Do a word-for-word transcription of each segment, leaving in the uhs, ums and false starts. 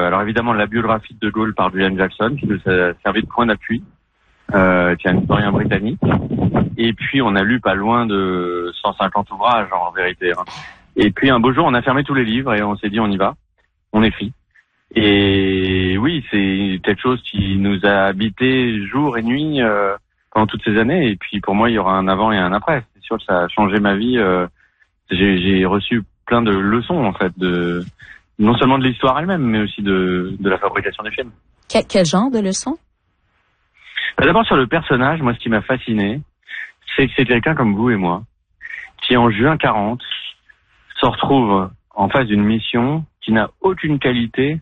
alors évidemment la biographie de De Gaulle par Julian Jackson, qui nous a servi de point d'appui, euh, qui est un historien britannique. Et puis on a lu pas loin de cent cinquante ouvrages en vérité. Hein. Et puis un beau jour, on a fermé tous les livres et on s'est dit on y va, on écrit. Et oui, c'est quelque chose qui nous a habité jour et nuit euh, pendant toutes ces années. Et puis pour moi, il y aura un avant et un après. C'est sûr que ça a changé ma vie. Euh, j'ai, j'ai reçu plein de leçons en fait, de non seulement de l'histoire elle-même, mais aussi de, de la fabrication des films. Quel, quel genre de leçons? D'abord sur le personnage, moi ce qui m'a fasciné, c'est que c'est quelqu'un comme vous et moi, qui en juin quarante se retrouve en face d'une mission qui n'a aucune qualité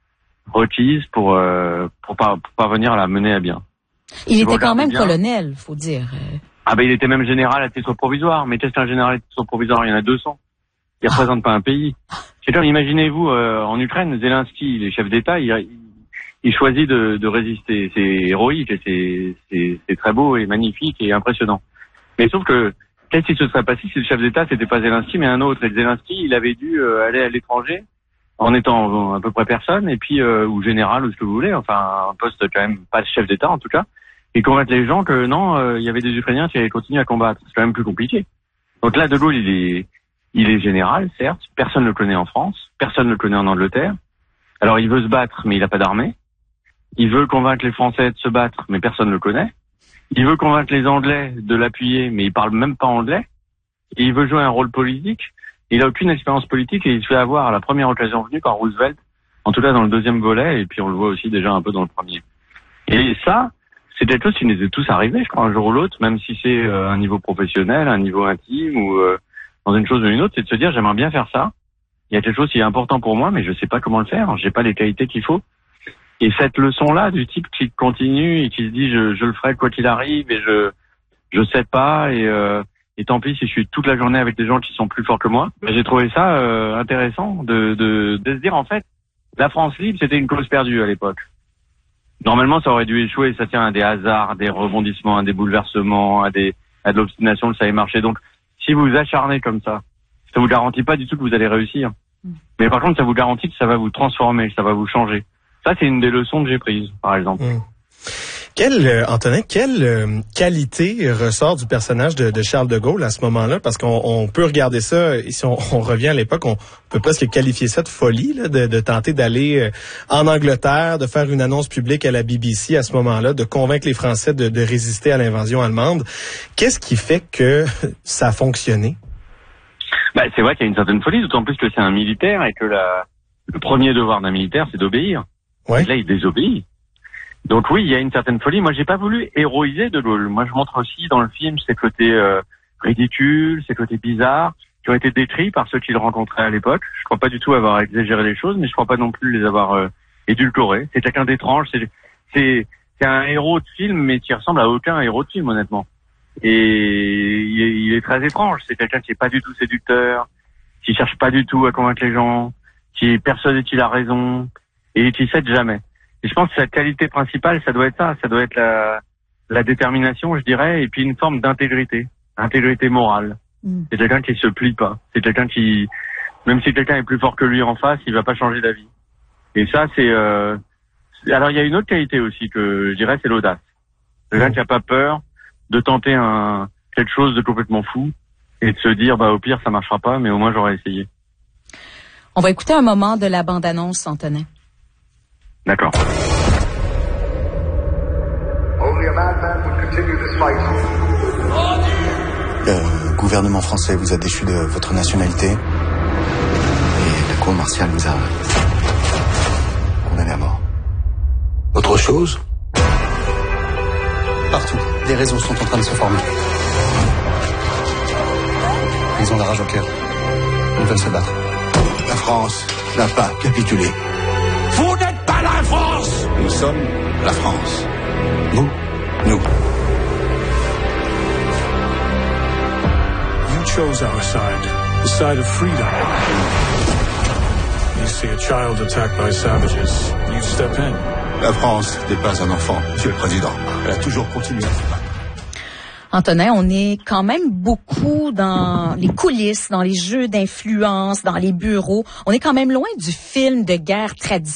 requise pour, euh, pour, par, pour parvenir à la mener à bien. Il si était quand même bien, colonel, faut dire. Ah ben il était même général à titre provisoire, mais qu'est-ce qu'un général à titre provisoire? Il y en a deux cents. Il représente pas un pays. C'est comme, imaginez-vous, euh, en Ukraine, Zelensky, les chefs d'État, il, il, il choisit de, de résister. C'est héroïque et c'est, c'est, c'est très beau et magnifique et impressionnant. Mais sauf que, qu'est-ce qui se serait passé si le chef d'État, c'était pas Zelensky, mais un autre? Et Zelensky, il avait dû euh, aller à l'étranger, en étant à peu près personne, et puis, euh, ou général, ou ce que vous voulez, enfin, un poste quand même, pas de chef d'État, en tout cas, et convaincre les gens que non, il euh, y avait des Ukrainiens qui allaient continuer à combattre. C'est quand même plus compliqué. Donc là, De Gaulle, il est, il est général, certes, personne ne le connaît en France, personne ne le connaît en Angleterre. Alors il veut se battre, mais il n'a pas d'armée. Il veut convaincre les Français de se battre, mais personne ne le connaît. Il veut convaincre les Anglais de l'appuyer, mais il parle même pas anglais. Et il veut jouer un rôle politique. Il a aucune expérience politique et il se fait avoir à la première occasion venue par Roosevelt, en tout cas dans le deuxième volet, et puis on le voit aussi déjà un peu dans le premier. Et ça, c'est quelque chose qui nous est tous arrivé, je crois, un jour ou l'autre, même si c'est euh, un niveau professionnel, un niveau intime ou euh, dans une chose ou une autre, c'est de se dire j'aimerais bien faire ça. Il y a quelque chose qui est important pour moi, mais je sais pas comment le faire. J'ai pas les qualités qu'il faut. Et cette leçon-là du type qui continue et qui se dit je, je le ferai quoi qu'il arrive et je je sais pas et euh, et tant pis si je suis toute la journée avec des gens qui sont plus forts que moi. Ben, j'ai trouvé ça euh, intéressant de, de de se dire en fait la France libre c'était une cause perdue à l'époque. Normalement ça aurait dû échouer. Ça tient à des hasards, à des rebondissements, à des bouleversements, à des à de l'obstination que ça ait marché. Donc si vous vous acharnez comme ça, ça vous garantit pas du tout que vous allez réussir. Mais par contre ça vous garantit que ça va vous transformer, que ça va vous changer. Ça, c'est une des leçons que j'ai prises, par exemple. Mmh. Quelle, euh, Antonin, quelle euh, qualité ressort du personnage de, de Charles de Gaulle à ce moment-là? Parce qu'on on peut regarder ça, et si on, on revient à l'époque, on peut presque qualifier ça de folie, là, de, de tenter d'aller euh, en Angleterre, de faire une annonce publique à la B B C à ce moment-là, de convaincre les Français de, de résister à l'invasion allemande. Qu'est-ce qui fait que ça a fonctionné? Ben, c'est vrai qu'il y a une certaine folie, d'autant plus que c'est un militaire et que la, le premier devoir d'un militaire, c'est d'obéir. Ouais. Et là, il désobéit. Donc oui, il y a une certaine folie. Moi, j'ai pas voulu héroïser De Gaulle. Moi, je montre aussi dans le film ses côtés euh, ridicules, ses côtés bizarres, qui ont été décrits par ceux qui le rencontraient à l'époque. Je crois pas du tout avoir exagéré les choses, mais je crois pas non plus les avoir euh, édulcorés. C'est quelqu'un d'étrange. C'est, c'est, c'est un héros de film, mais qui ressemble à aucun héros de film, honnêtement. Et il est, il est très étrange. C'est quelqu'un qui est pas du tout séducteur, qui cherche pas du tout à convaincre les gens, qui est persuadé qu'il a raison. Et qui cède jamais. Et je pense que sa qualité principale, ça doit être ça, ça doit être la, la détermination, je dirais, et puis une forme d'intégrité, intégrité morale. Mm. C'est quelqu'un qui se plie pas. C'est quelqu'un qui, même si quelqu'un est plus fort que lui en face, il va pas changer d'avis. Et ça, c'est. Euh... Alors il y a une autre qualité aussi que je dirais, c'est l'audace. Quelqu'un mm. qui a pas peur de tenter un quelque chose de complètement fou et de se dire, bah au pire ça marchera pas, mais au moins j'aurais essayé. On va écouter un moment de la bande-annonce, Antonin. D'accord. Le gouvernement français vous a déchu de votre nationalité et la cour martiale vous a condamné à mort. Autre chose? Partout, des réseaux sont en train de se former. Ils ont la rage au cœur. Ils veulent se battre. La France n'a pas capitulé. Vous n'êtes pas la France! Nous sommes la France. Vous, nous. You chose our side, the side of freedom. You see a child attacked by savages, you step in. La France n'est pas un enfant, Monsieur le Président. Elle a toujours continué à se battre. Antonin, on est quand même beaucoup dans les coulisses, dans les jeux d'influence, dans les bureaux. On est quand même loin du film de guerre traditionnel.